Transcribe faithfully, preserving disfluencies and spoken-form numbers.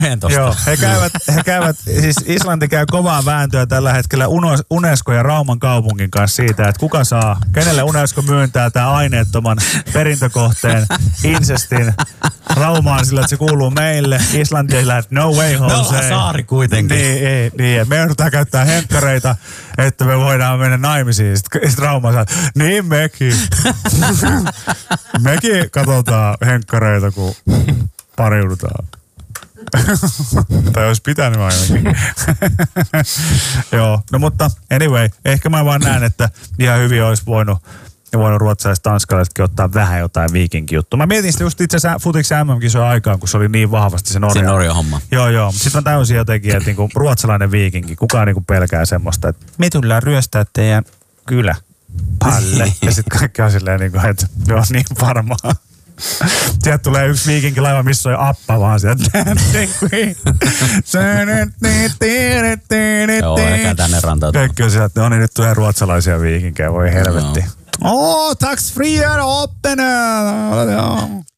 tosta. Joo, he käyvät, he käyvät, siis Islanti käy kovaa vääntöä tällä hetkellä UNESCO ja Rauman kaupungin kanssa siitä, että kuka saa, kenelle UNESCO myöntää tämä aineettoman perintökohteen incestin Raumaan sillä, että se kuuluu meille. Islanti ei lähde, no way home. Me ollaan saari kuitenkin. Niin, ei, niin, me joudutaan käyttää henkkareita, että me voidaan mennä naimisiin. Sitten, sitten Rauma saa, niin mekin. mekin katsotaan henkkareita, kun pariudutaan. Tai olisi pitänyt ainakin. Joo, no mutta anyway, ehkä mä vaan näen, että ihan hyvin olisi voinut, voinut ruotsalaiset tanskalaisetkin ottaa vähän jotain viikinki-juttua. Mä mietin sitä just itse asiassa futiksen M M-kisojen aikaan, kun se oli niin vahvasti se Norja. Se Norja-homma. Joo, joo. Sitten mä täysin jotenkin, että niinku ruotsalainen viikinki, kukaan niinku pelkää semmoista, että me tullaan ryöstää teidän kylä palle. Ja sitten kaikki on silleen, niinku, että ne on niin varmaa. Sieltä tulee yksi viikinkilaiva, missä on appa vaan sieltä. Joo, eikä tänne rantautua. Kaikki on sieltä, että no niin, nyt tulee ruotsalaisia viikinkejä, voi helvetti. Åh, tax free är öppen!